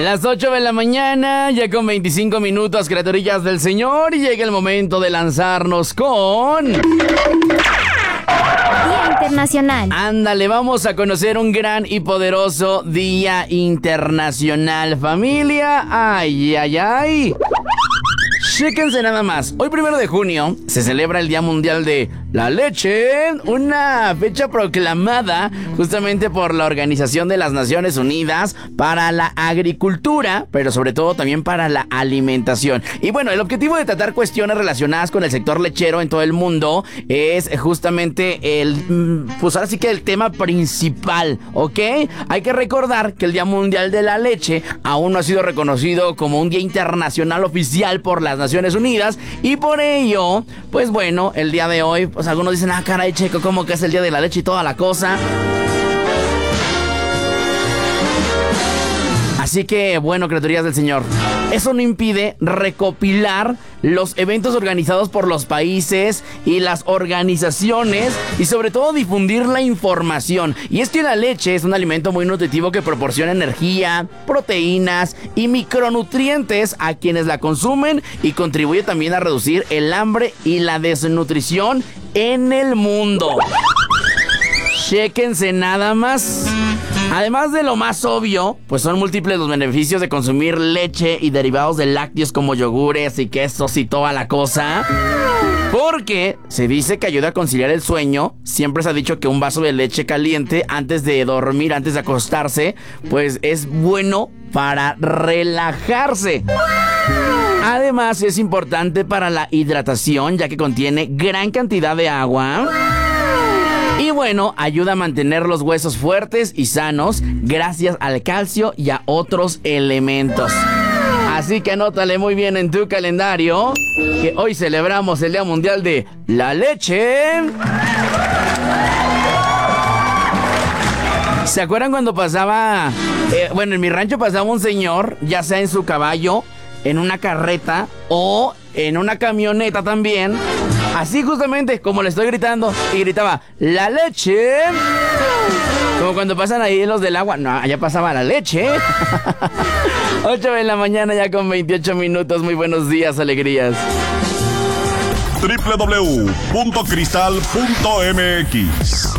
Las 8 de la mañana, ya con 25 minutos, criaturillas del Señor, y llega el momento de lanzarnos con... Día Internacional. Ándale, vamos a conocer un gran y poderoso Día Internacional, familia. Ay, ay, ay. Chéquense nada más. Hoy, 1 de junio, se celebra el Día Mundial de la Leche, una fecha proclamada justamente por la Organización de las Naciones Unidas para la Agricultura, pero sobre todo también para la alimentación. Y bueno, el objetivo de tratar cuestiones relacionadas con el sector lechero en todo el mundo es justamente pues ahora sí que el tema principal, ¿ok? Hay que recordar que el Día Mundial de la Leche aún no ha sido reconocido como un día internacional oficial por las Naciones Unidas, y por ello, pues bueno, el día de hoy, pues algunos dicen, caray, Checo, ¿cómo que es el día de la leche y toda la cosa? Así que, bueno, criaturías del Señor, eso no impide recopilar los eventos organizados por los países y las organizaciones, y sobre todo difundir la información. Y es que la leche es un alimento muy nutritivo que proporciona energía, proteínas y micronutrientes a quienes la consumen, y contribuye también a reducir el hambre y la desnutrición en el mundo. Chéquense nada más. Además de lo más obvio, pues son múltiples los beneficios de consumir leche y derivados de lácteos como yogures y quesos y toda la cosa. Porque se dice que ayuda a conciliar el sueño. Siempre se ha dicho que un vaso de leche caliente antes de dormir, antes de acostarse, pues es bueno para relajarse. Además es importante para la hidratación, ya que contiene gran cantidad de agua. Y bueno, ayuda a mantener los huesos fuertes y sanos gracias al calcio y a otros elementos. Así que anótale muy bien en tu calendario que hoy celebramos el Día Mundial de la Leche. ¿Se acuerdan cuando pasaba? Bueno, en mi rancho pasaba un señor, ya sea en su caballo, en una carreta o en una camioneta también, así justamente como le estoy gritando, y gritaba, ¡la leche! Como cuando pasan ahí los del agua. No, allá pasaba la leche. 8 de la mañana ya con 28 minutos. Muy buenos días, alegrías. www.cristal.mx.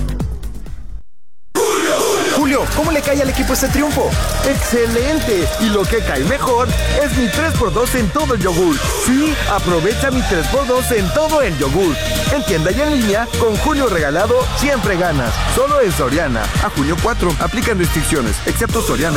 Julio, ¿cómo le cae al equipo este triunfo? ¡Excelente! Y lo que cae mejor es mi 3x2 en todo el yogur. Sí, aprovecha mi 3x2 en todo el yogur. En tienda y en línea, con Julio regalado, siempre ganas. Solo en Soriana. A junio 4, aplican restricciones, excepto Soriana.